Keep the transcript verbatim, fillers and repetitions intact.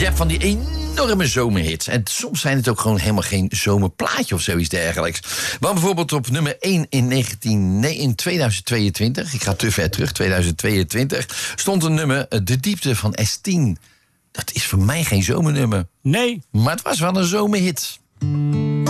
Je hebt van die enorme zomerhits. En soms zijn het ook gewoon helemaal geen zomerplaatje of zoiets dergelijks. Want bijvoorbeeld op nummer één in, negentien, nee, in tweeduizend tweeëntwintig... ik ga te ver terug, tweeduizend tweeëntwintig... stond een nummer, De Diepte van S tien. Dat is voor mij geen zomernummer. Nee. Maar het was wel een zomerhit.